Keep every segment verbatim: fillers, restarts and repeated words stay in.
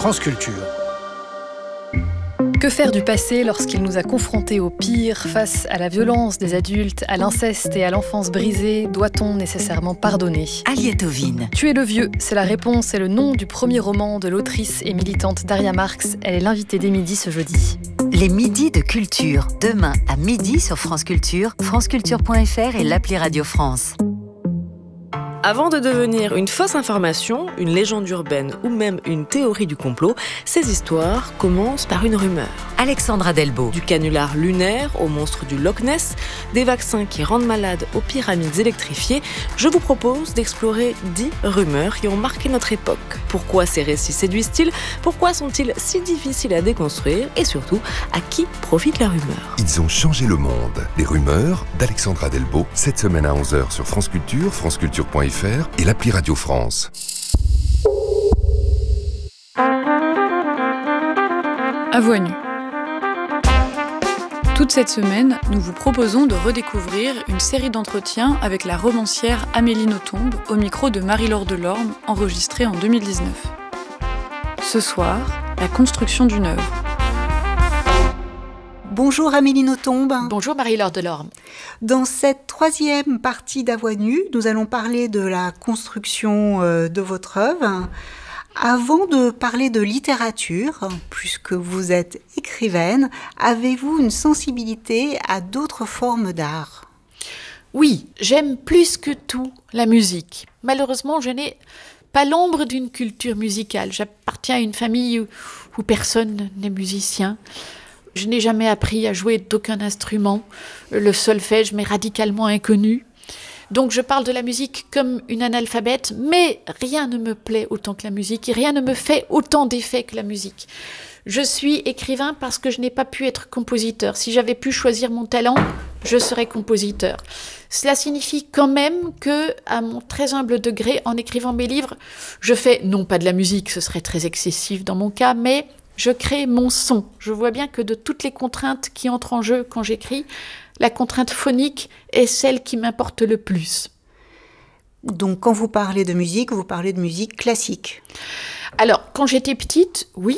France Culture. Que faire du passé lorsqu'il nous a confrontés au pire, face à la violence des adultes, à l'inceste et à l'enfance brisée? Doit-on nécessairement pardonner? Aliette Ovine. Tuer le vieux, c'est la réponse et le nom du premier roman de l'autrice et militante Daria Marx. Elle est l'invitée des Midis ce jeudi. Les Midis de Culture, demain à midi sur France Culture, franceculture point f r et l'appli Radio France. Avant de devenir une fausse information, une légende urbaine ou même une théorie du complot, ces histoires commencent par une rumeur. Alexandra Delbo. Du canular lunaire au monstre du Loch Ness, des vaccins qui rendent malades aux pyramides électrifiées, je vous propose d'explorer dix rumeurs qui ont marqué notre époque. Pourquoi ces récits séduisent-ils? Pourquoi sont-ils si difficiles à déconstruire? Et surtout, à qui profite la rumeur? Ils ont changé le monde. Les rumeurs d'Alexandra Delbo, cette semaine à onze heures sur France Culture, franceculture point f r et l'appli Radio France. À voix nue. Toute cette semaine, nous vous proposons de redécouvrir une série d'entretiens avec la romancière Amélie Nothomb au micro de Marie-Laure Delorme, enregistrée en deux mille dix-neuf. Ce soir, la construction d'une œuvre. Bonjour Amélie Nothomb. Bonjour Marie-Laure Delorme. Dans cette troisième partie d'À voix nue, nous allons parler de la construction de votre œuvre. Avant de parler de littérature, puisque vous êtes écrivaine, avez-vous une sensibilité à d'autres formes d'art? Oui, j'aime plus que tout la musique. Malheureusement, je n'ai pas l'ombre d'une culture musicale. J'appartiens à une famille où, où personne n'est musicien. Je n'ai jamais appris à jouer d'aucun instrument. Le solfège m'est radicalement inconnu. Donc je parle de la musique comme une analphabète, mais rien ne me plaît autant que la musique et rien ne me fait autant d'effet que la musique. Je suis écrivain parce que je n'ai pas pu être compositeur. Si j'avais pu choisir mon talent, je serais compositeur. Cela signifie quand même que, à mon très humble degré, en écrivant mes livres, je fais non pas de la musique, ce serait très excessif dans mon cas, mais je crée mon son. Je vois bien que de toutes les contraintes qui entrent en jeu quand j'écris, la contrainte phonique est celle qui m'importe le plus. Donc, quand vous parlez de musique, vous parlez de musique classique. Alors, quand j'étais petite, oui,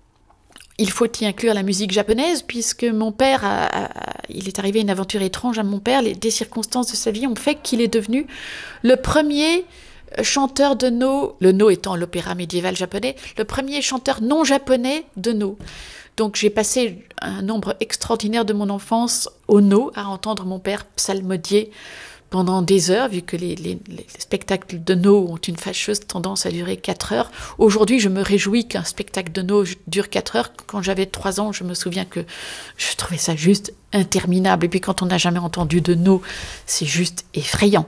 il faut y inclure la musique japonaise, puisque mon père, a, a, il est arrivé une aventure étrange à mon père. Les, des circonstances de sa vie ont fait qu'il est devenu le premier chanteur de no, le no étant l'opéra médiéval japonais, le premier chanteur non japonais de no. Donc j'ai passé un nombre extraordinaire de mon enfance au no, à entendre mon père psalmodier pendant des heures, vu que les, les, les spectacles de no ont une fâcheuse tendance à durer quatre heures. Aujourd'hui, je me réjouis qu'un spectacle de no dure quatre heures. Quand j'avais trois ans, je me souviens que je trouvais ça juste interminable. Et puis quand on n'a jamais entendu de no, c'est juste effrayant.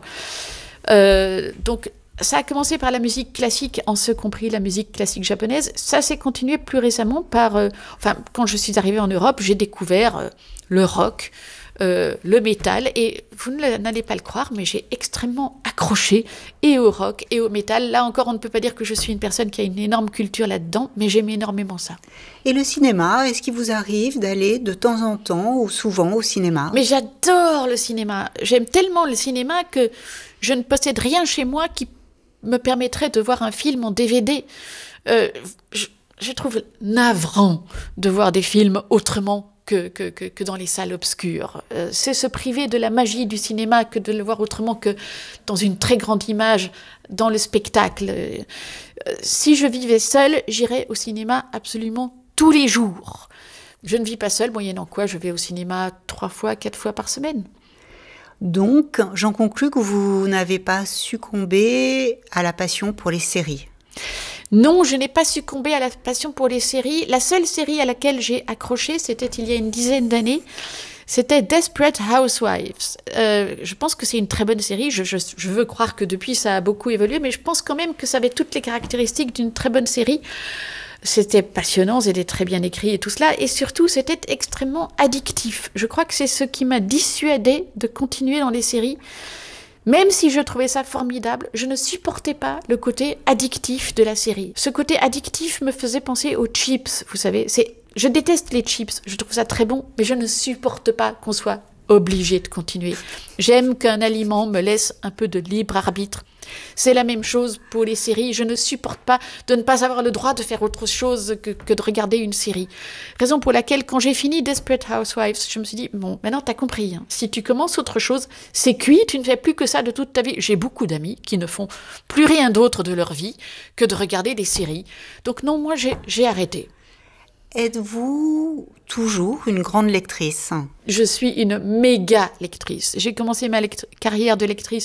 Euh, donc, ça a commencé par la musique classique, en ce compris la musique classique japonaise. Ça s'est continué plus récemment par... Euh, enfin, quand je suis arrivée en Europe, j'ai découvert euh, le rock, euh, le métal. Et vous n'allez pas le croire, mais j'ai extrêmement accroché et au rock et au métal. Là encore, on ne peut pas dire que je suis une personne qui a une énorme culture là-dedans, mais j'aime énormément ça. Et le cinéma, est-ce qu'il vous arrive d'aller de temps en temps ou souvent au cinéma? Mais j'adore le cinéma. J'aime tellement le cinéma que je ne possède rien chez moi qui me permettrait de voir un film en D V D. Euh, je, je trouve navrant de voir des films autrement que, que, que, que dans les salles obscures. Euh, c'est se priver de la magie du cinéma que de le voir autrement que dans une très grande image, dans le spectacle. Euh, si je vivais seule, j'irais au cinéma absolument tous les jours. Je ne vis pas seule, moyennant quoi je vais au cinéma trois fois, quatre fois par semaine. Donc, j'en conclus que vous n'avez pas succombé à la passion pour les séries. Non, je n'ai pas succombé à la passion pour les séries. La seule série à laquelle j'ai accroché, c'était il y a une dizaine d'années. C'était Desperate Housewives. Euh, je pense que c'est une très bonne série. Je, je, je veux croire que depuis, ça a beaucoup évolué, mais je pense quand même que ça avait toutes les caractéristiques d'une très bonne série. C'était passionnant, c'était très bien écrit et tout cela, et surtout c'était extrêmement addictif. Je crois que c'est ce qui m'a dissuadée de continuer dans les séries. Même si je trouvais ça formidable, je ne supportais pas le côté addictif de la série. Ce côté addictif me faisait penser aux chips, vous savez. C'est, je déteste les chips, je trouve ça très bon, mais je ne supporte pas qu'on soit obligé de continuer. J'aime qu'un aliment me laisse un peu de libre arbitre. C'est la même chose pour les séries. Je ne supporte pas de ne pas avoir le droit de faire autre chose que, que de regarder une série. Raison pour laquelle, quand j'ai fini Desperate Housewives, je me suis dit, bon, maintenant t'as compris. Hein. Si tu commences autre chose, c'est cuit, tu ne fais plus que ça de toute ta vie. J'ai beaucoup d'amis qui ne font plus rien d'autre de leur vie que de regarder des séries. Donc non, moi j'ai, j'ai arrêté. Êtes-vous toujours une grande lectrice ? Je suis une méga lectrice. J'ai commencé ma lect- carrière de lectrice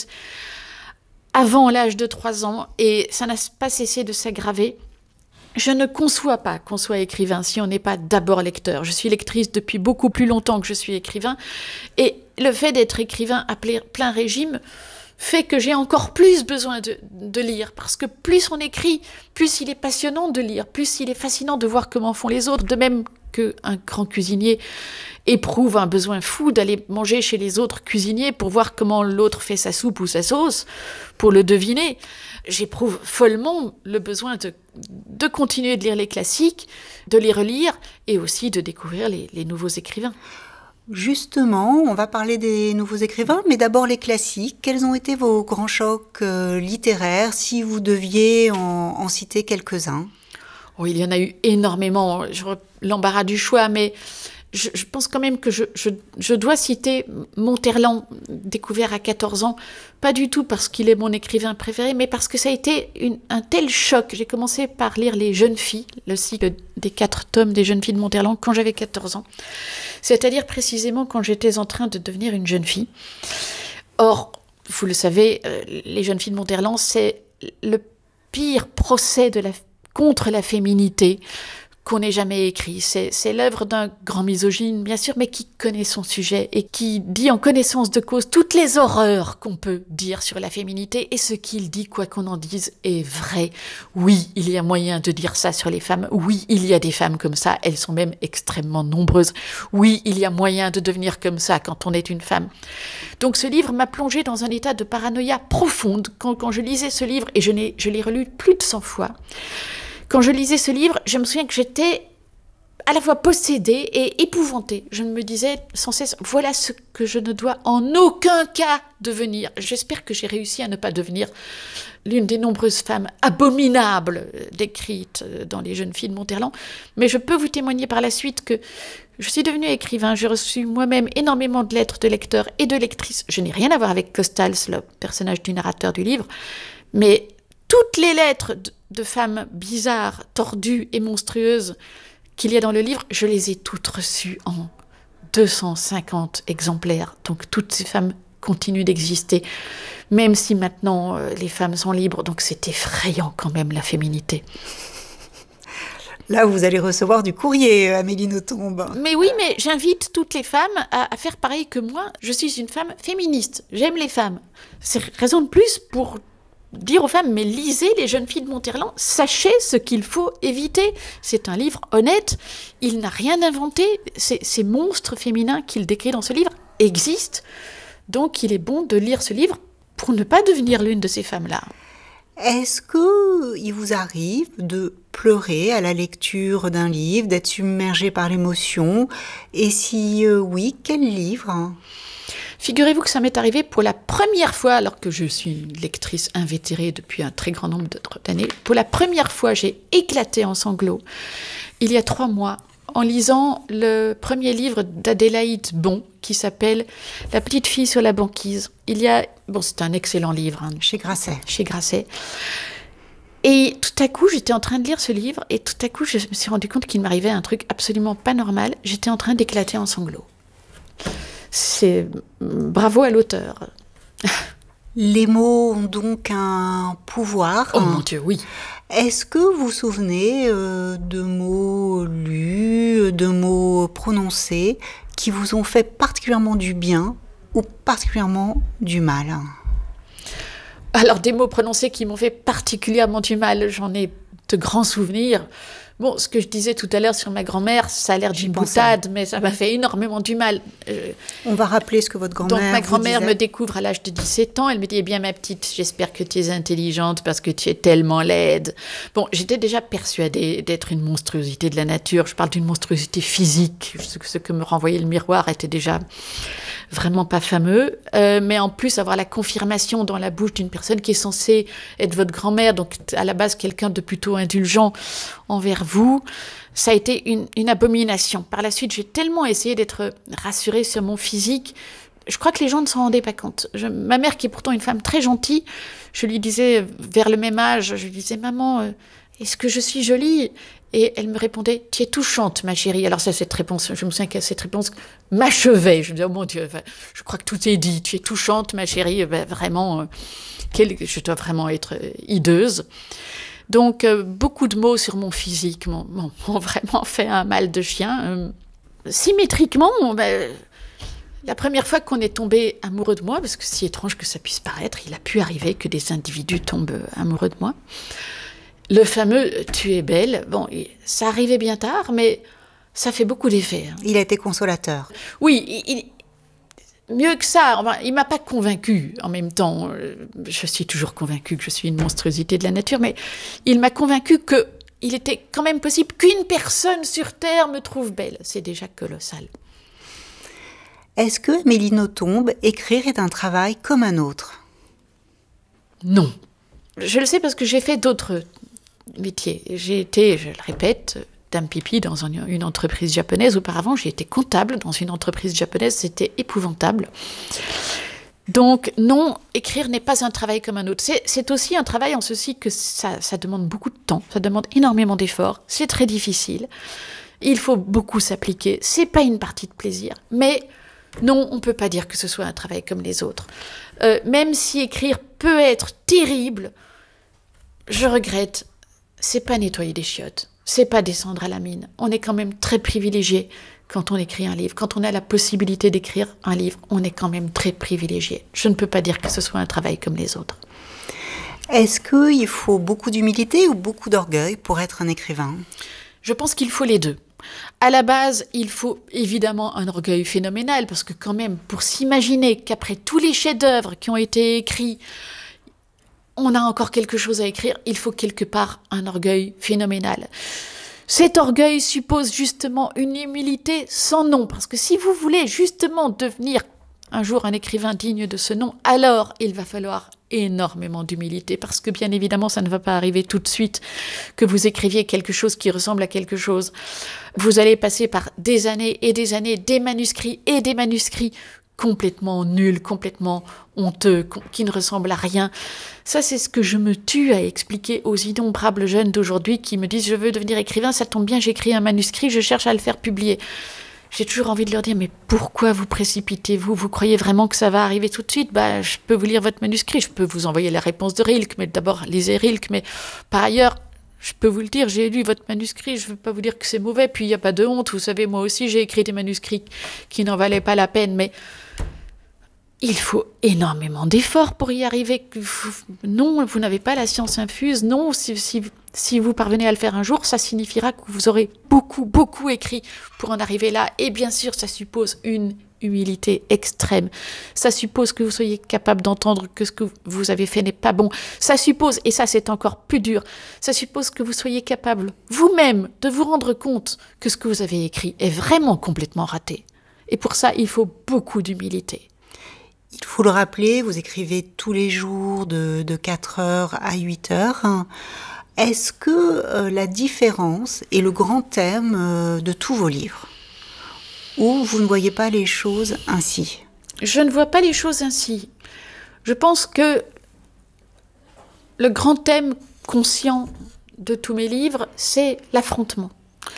avant l'âge de trois ans et ça n'a pas cessé de s'aggraver. Je ne conçois pas qu'on soit écrivain si on n'est pas d'abord lecteur. Je suis lectrice depuis beaucoup plus longtemps que je suis écrivain et le fait d'être écrivain à plein régime fait que j'ai encore plus besoin de, de lire, parce que plus on écrit, plus il est passionnant de lire, plus il est fascinant de voir comment font les autres, de même qu'un grand cuisinier éprouve un besoin fou d'aller manger chez les autres cuisiniers pour voir comment l'autre fait sa soupe ou sa sauce, pour le deviner. J'éprouve follement le besoin de, de continuer de lire les classiques, de les relire, et aussi de découvrir les, les nouveaux écrivains. Justement, on va parler des nouveaux écrivains, mais d'abord les classiques. Quels ont été vos grands chocs euh, littéraires, si vous deviez en, en citer quelques-uns ? Oh, il y en a eu énormément, je, l'embarras du choix, mais je, je pense quand même que je, je, je dois citer Monterland, découvert à quatorze ans, pas du tout parce qu'il est mon écrivain préféré, mais parce que ça a été une, un tel choc. J'ai commencé par lire Les Jeunes Filles, le cycle des quatre tomes des Jeunes Filles de Monterland, quand j'avais quatorze ans. C'est-à-dire précisément quand j'étais en train de devenir une jeune fille. Or, vous le savez, euh, Les Jeunes Filles de Monterland, c'est le pire procès de la, contre la féminité qu'on ait jamais écrit. C'est, c'est l'œuvre d'un grand misogyne, bien sûr, mais qui connaît son sujet et qui dit en connaissance de cause toutes les horreurs qu'on peut dire sur la féminité, et ce qu'il dit, quoi qu'on en dise, est vrai. Oui, il y a moyen de dire ça sur les femmes. Oui, il y a des femmes comme ça. Elles sont même extrêmement nombreuses. Oui, il y a moyen de devenir comme ça quand on est une femme. Donc ce livre m'a plongée dans un état de paranoïa profonde quand, quand je lisais ce livre, et je, n'ai, je l'ai relu plus de cent fois. Quand je lisais ce livre, je me souviens que j'étais à la fois possédée et épouvantée. Je me disais sans cesse, voilà ce que je ne dois en aucun cas devenir. J'espère que j'ai réussi à ne pas devenir l'une des nombreuses femmes abominables décrites dans Les Jeunes Filles de Monterland. Mais je peux vous témoigner par la suite que je suis devenue écrivain. J'ai reçu moi-même énormément de lettres de lecteurs et de lectrices. Je n'ai rien à voir avec Costals, le personnage du narrateur du livre, mais toutes les lettres de, de femmes bizarres, tordues et monstrueuses qu'il y a dans le livre, je les ai toutes reçues en deux cent cinquante exemplaires. Donc toutes ces femmes continuent d'exister, même si maintenant euh, les femmes sont libres. Donc c'est effrayant quand même, la féminité. Là, vous allez recevoir du courrier, Amélie Nothomb. Mais oui, mais j'invite toutes les femmes à, à faire pareil que moi. Je suis une femme féministe. J'aime les femmes. C'est raison de plus pour dire aux femmes, mais lisez Les Jeunes Filles de Monterland, sachez ce qu'il faut éviter. C'est un livre honnête, il n'a rien inventé. Ces, ces monstres féminins qu'il décrit dans ce livre existent. Donc il est bon de lire ce livre pour ne pas devenir l'une de ces femmes-là. Est-ce qu'il vous arrive de pleurer à la lecture d'un livre, d'être submergé par l'émotion ? Et si euh, oui, quel livre ? Figurez-vous que ça m'est arrivé pour la première fois, alors que je suis une lectrice invétérée depuis un très grand nombre d'années. Pour la première fois, j'ai éclaté en sanglots, il y a trois mois, en lisant le premier livre d'Adélaïde Bon, qui s'appelle « La petite fille sur la banquise ». Il y a... Bon, c'est un excellent livre. Hein, chez Grasset. Chez Grasset. Et tout à coup, j'étais en train de lire ce livre, et tout à coup, je me suis rendu compte qu'il m'arrivait un truc absolument pas normal. J'étais en train d'éclater en sanglots. C'est bravo à l'auteur. Les mots ont donc un pouvoir. Oh mon Dieu, oui. Est-ce que vous vous souvenez euh, de mots lus, de mots prononcés qui vous ont fait particulièrement du bien ou particulièrement du mal ? Alors, des mots prononcés qui m'ont fait particulièrement du mal, j'en ai de grands souvenirs. Bon, ce que je disais tout à l'heure sur ma grand-mère, ça a l'air d'une boutade, mais ça m'a fait énormément du mal. Euh, On va rappeler ce que votre grand-mère Donc ma grand-mère me découvre à l'âge de dix-sept ans. Elle me dit, eh bien ma petite, j'espère que tu es intelligente parce que tu es tellement laide. Bon, j'étais déjà persuadée d'être une monstruosité de la nature. Je parle d'une monstruosité physique. Ce, ce que me renvoyait le miroir était déjà vraiment pas fameux. Euh, mais en plus, avoir la confirmation dans la bouche d'une personne qui est censée être votre grand-mère, donc à la base quelqu'un de plutôt indulgent envers vous, ça a été une, une abomination. Par la suite, j'ai tellement essayé d'être rassurée sur mon physique, je crois que les gens ne s'en rendaient pas compte. Je, ma mère, qui est pourtant une femme très gentille, je lui disais, vers le même âge, je lui disais, maman, euh, est-ce que je suis jolie ? Et elle me répondait, tu es touchante, ma chérie. Alors ça, cette réponse, je me souviens que cette réponse m'achevait. Je me disais, oh mon Dieu, enfin, je crois que tout est dit. Tu es touchante, ma chérie. Ben, vraiment, euh, quel, je dois vraiment être euh, hideuse. Donc, euh, beaucoup de mots sur mon physique m'ont, m'ont, m'ont vraiment fait un mal de chien. Euh, symétriquement, ben, la première fois qu'on est tombé amoureux de moi, parce que si étrange que ça puisse paraître, il a pu arriver que des individus tombent amoureux de moi. Le fameux « tu es belle », bon, ça arrivait bien tard, mais ça fait beaucoup d'effet. Il a été consolateur. Oui, il, il, mieux que ça, il ne m'a pas convaincue en même temps. Je suis toujours convaincue que je suis une monstruosité de la nature, mais il m'a convaincue qu'il était quand même possible qu'une personne sur Terre me trouve belle. C'est déjà colossal. Est-ce que, Amélie Nothomb, écrire est un travail comme un autre ? Non. Je le sais parce que j'ai fait d'autres métiers. J'ai été, je le répète, dame pipi dans une entreprise japonaise. Auparavant, j'ai été comptable dans une entreprise japonaise. C'était épouvantable. Donc, non, écrire n'est pas un travail comme un autre. C'est, c'est aussi un travail en ceci que ça, ça demande beaucoup de temps. Ça demande énormément d'efforts. C'est très difficile. Il faut beaucoup s'appliquer. C'est pas une partie de plaisir. Mais non, on ne peut pas dire que ce soit un travail comme les autres. Euh, même si écrire peut être terrible, je regrette, c'est pas nettoyer des chiottes, c'est pas descendre à la mine. On est quand même très privilégié quand on écrit un livre. Quand on a la possibilité d'écrire un livre, on est quand même très privilégié. Je ne peux pas dire que ce soit un travail comme les autres. Est-ce qu'il faut beaucoup d'humilité ou beaucoup d'orgueil pour être un écrivain ? Je pense qu'il faut les deux. À la base, il faut évidemment un orgueil phénoménal, parce que quand même, pour s'imaginer qu'après tous les chefs-d'œuvre qui ont été écrits, on a encore quelque chose à écrire, il faut quelque part un orgueil phénoménal. Cet orgueil suppose justement une humilité sans nom, parce que si vous voulez justement devenir un jour un écrivain digne de ce nom, alors il va falloir énormément d'humilité, parce que bien évidemment, ça ne va pas arriver tout de suite que vous écriviez quelque chose qui ressemble à quelque chose. Vous allez passer par des années et des années, des manuscrits et des manuscrits complètement nuls, complètement honteux, qui ne ressemblent à rien. Ça, c'est ce que je me tue à expliquer aux innombrables jeunes d'aujourd'hui qui me disent « je veux devenir écrivain, ça tombe bien, j'écris un manuscrit, je cherche à le faire publier ». J'ai toujours envie de leur dire, mais pourquoi vous précipitez-vous ? Vous croyez vraiment que ça va arriver tout de suite ? Bah, je peux vous lire votre manuscrit, je peux vous envoyer la réponse de Rilke, mais d'abord, lisez Rilke. Mais par ailleurs, je peux vous le dire, j'ai lu votre manuscrit, je ne veux pas vous dire que c'est mauvais, puis il n'y a pas de honte. Vous savez, moi aussi, j'ai écrit des manuscrits qui n'en valaient pas la peine, mais il faut énormément d'efforts pour y arriver. Non, vous n'avez pas la science infuse. Non, si, si, si vous parvenez à le faire un jour, ça signifiera que vous aurez beaucoup, beaucoup écrit pour en arriver là. Et bien sûr, ça suppose une humilité extrême. Ça suppose que vous soyez capable d'entendre que ce que vous avez fait n'est pas bon. Ça suppose, et ça c'est encore plus dur, ça suppose que vous soyez capable vous-même de vous rendre compte que ce que vous avez écrit est vraiment complètement raté. Et pour ça, il faut beaucoup d'humilité. Il faut le rappeler, vous écrivez tous les jours de, de quatre heures à huit heures. Est-ce que euh, la différence est le grand thème euh, de tous vos livres ? Ou vous ne voyez pas les choses ainsi ? Je ne vois pas les choses ainsi. Je pense que le grand thème conscient de tous mes livres, c'est l'affrontement.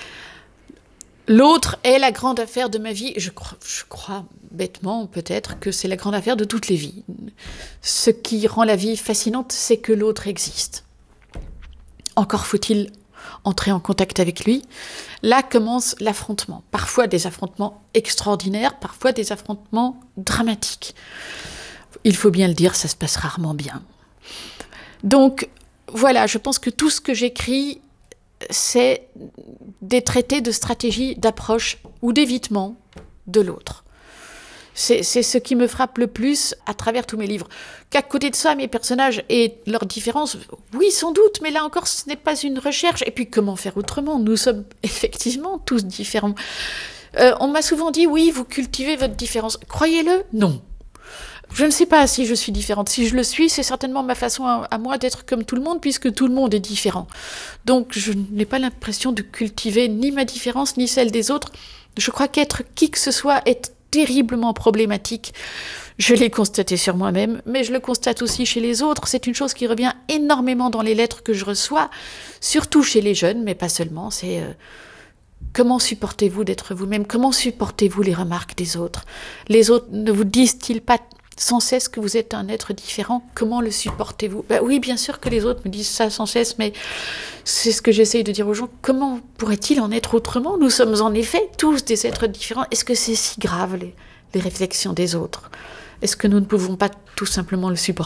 L'autre est la grande affaire de ma vie. Je crois, je crois bêtement peut-être que c'est la grande affaire de toutes les vies. Ce qui rend la vie fascinante, c'est que l'autre existe. Encore faut-il entrer en contact avec lui. Là commence l'affrontement. Parfois des affrontements extraordinaires, parfois des affrontements dramatiques. Il faut bien le dire, ça se passe rarement bien. Donc voilà, je pense que tout ce que j'écris c'est des traités de stratégie, d'approche ou d'évitement de l'autre. C'est, c'est ce qui me frappe le plus à travers tous mes livres. Qu'à côté de ça, mes personnages et leurs différences, oui, sans doute, mais là encore, ce n'est pas une recherche. Et puis, comment faire autrement ? Nous sommes effectivement tous différents. Euh, on m'a souvent dit, oui, vous cultivez votre différence. Croyez-le, non. Je ne sais pas si je suis différente. Si je le suis, c'est certainement ma façon à, à moi d'être comme tout le monde, puisque tout le monde est différent. Donc, je n'ai pas l'impression de cultiver ni ma différence, ni celle des autres. Je crois qu'être qui que ce soit est terriblement problématique. Je l'ai constaté sur moi-même, mais je le constate aussi chez les autres. C'est une chose qui revient énormément dans les lettres que je reçois, surtout chez les jeunes, mais pas seulement. C'est euh, comment supportez-vous d'être vous-même ? Comment supportez-vous les remarques des autres ? Les autres ne vous disent-ils pas sans cesse que vous êtes un être différent? Comment le supportez-vous ? Ben oui, bien sûr que les autres me disent ça sans cesse, mais c'est ce que j'essaye de dire aux gens. Comment pourrait-il en être autrement ? Nous sommes en effet tous des êtres différents. Est-ce que c'est si grave, les, les réflexions des autres ? Est-ce que nous ne pouvons pas tout simplement le supporter ?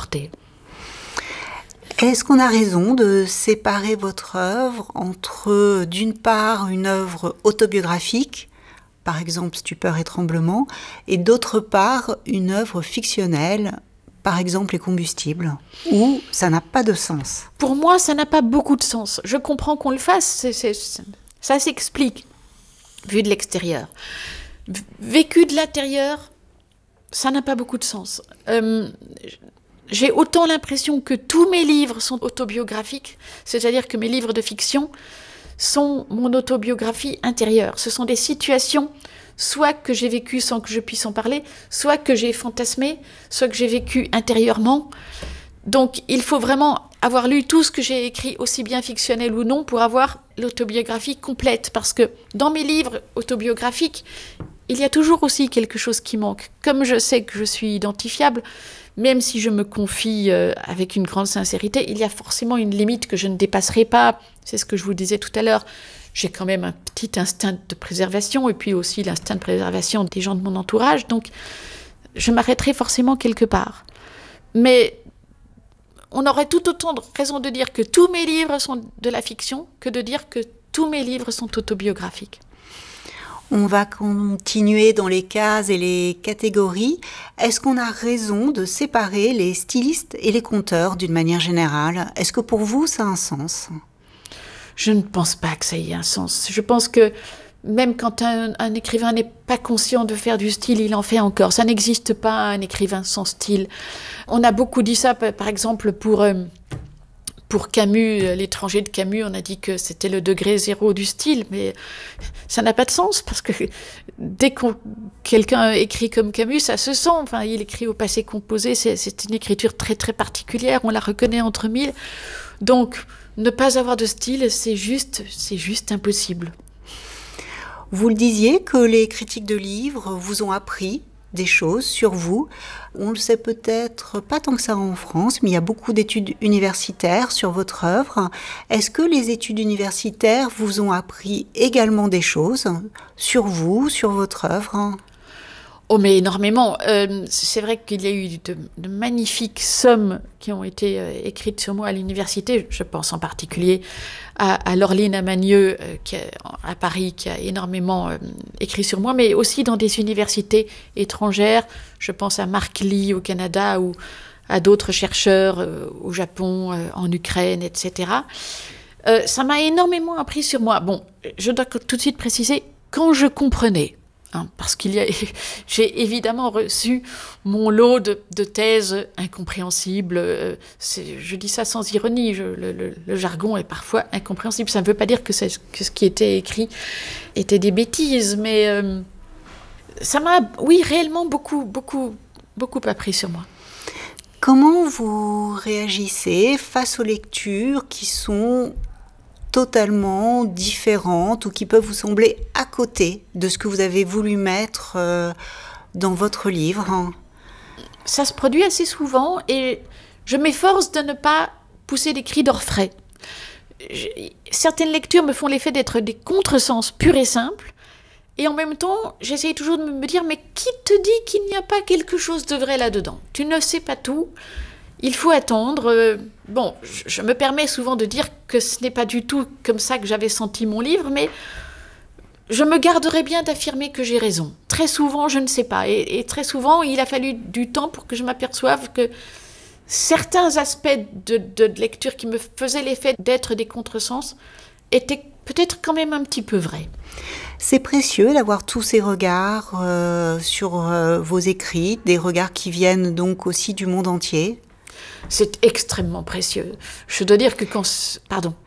Est-ce qu'on a raison de séparer votre œuvre entre, d'une part, une œuvre autobiographique, par exemple Stupeur et Tremblement, et d'autre part, une œuvre fictionnelle, par exemple Les Combustibles, où ça n'a pas de sens? Pour moi, ça n'a pas beaucoup de sens. Je comprends qu'on le fasse, c'est, c'est, ça s'explique, vu de l'extérieur. Vécu de l'intérieur, ça n'a pas beaucoup de sens. Euh, j'ai autant l'impression que tous mes livres sont autobiographiques, c'est-à-dire que mes livres de fiction sont mon autobiographie intérieure. Ce sont des situations, soit que j'ai vécues sans que je puisse en parler, soit que j'ai fantasmé, soit que j'ai vécu intérieurement. Donc, il faut vraiment avoir lu tout ce que j'ai écrit, aussi bien fictionnel ou non, pour avoir l'autobiographie complète. Parce que dans mes livres autobiographiques, il y a toujours aussi quelque chose qui manque. Comme je sais que je suis identifiable, même si je me confie euh, avec une grande sincérité, il y a forcément une limite que je ne dépasserai pas. C'est ce que je vous disais tout à l'heure. J'ai quand même un petit instinct de préservation et puis aussi l'instinct de préservation des gens de mon entourage. Donc, je m'arrêterai forcément quelque part. Mais on aurait tout autant de raison de dire que tous mes livres sont de la fiction que de dire que tous mes livres sont autobiographiques. On va continuer dans les cases et les catégories. Est-ce qu'on a raison de séparer les stylistes et les conteurs d'une manière générale ? Est-ce que pour vous, ça a un sens ? Je ne pense pas que ça ait un sens. Je pense que même quand un, un écrivain n'est pas conscient de faire du style, il en fait encore. Ça n'existe pas un écrivain sans style. On a beaucoup dit ça, par exemple, pour... Euh, Pour Camus, L'étranger de Camus, on a dit que c'était le degré zéro du style, mais ça n'a pas de sens, parce que dès que quelqu'un écrit comme Camus, ça se sent. Enfin, il écrit au passé composé, c'est, c'est une écriture très très particulière, on la reconnaît entre mille. Donc, ne pas avoir de style, c'est juste, c'est juste impossible. Vous le disiez que les critiques de livres vous ont appris des choses sur vous. On le sait peut-être pas tant que ça en France, mais il y a beaucoup d'études universitaires sur votre œuvre. Est-ce que les études universitaires vous ont appris également des choses sur vous, sur votre œuvre ? Oh, mais énormément. Euh, c'est vrai qu'il y a eu de, de magnifiques sommes qui ont été euh, écrites sur moi à l'université. Je pense en particulier à, à Laureline Amagneux, euh, qui a, à Paris, qui a énormément euh, écrit sur moi, mais aussi dans des universités étrangères. Je pense à Mark Lee au Canada ou à d'autres chercheurs euh, au Japon, euh, en Ukraine, et cetera. Euh, ça m'a énormément appris sur moi. Bon, je dois tout de suite préciser, quand je comprenais, Hein, parce qu'il y a, j'ai évidemment reçu mon lot de, de thèses incompréhensibles. Euh, c'est, je dis ça sans ironie, je, le, le, le jargon est parfois incompréhensible. Ça ne veut pas dire que, c'est, que ce qui était écrit était des bêtises, mais euh, ça m'a, oui, réellement beaucoup, beaucoup, beaucoup appris sur moi. Comment vous réagissez face aux lectures qui sont totalement différentes ou qui peuvent vous sembler à côté de ce que vous avez voulu mettre euh, dans votre livre ? Ça se produit assez souvent et je m'efforce de ne pas pousser des cris d'orfraie. Je, certaines lectures me font l'effet d'être des contresens purs et simples et en même temps, j'essaye toujours de me dire « mais qui te dit qu'il n'y a pas quelque chose de vrai là-dedans ? Tu ne sais pas tout ». il faut attendre. Euh, bon, je, je me permets souvent de dire que ce n'est pas du tout comme ça que j'avais senti mon livre, mais je me garderais bien d'affirmer que j'ai raison. Très souvent, je ne sais pas. Et, et très souvent, il a fallu du temps pour que je m'aperçoive que certains aspects de, de, de lecture qui me faisaient l'effet d'être des contresens étaient peut-être quand même un petit peu vrais. C'est précieux d'avoir tous ces regards euh, sur euh, vos écrits, des regards qui viennent donc aussi du monde entier. C'est extrêmement précieux. Je dois dire que quand... Pardon.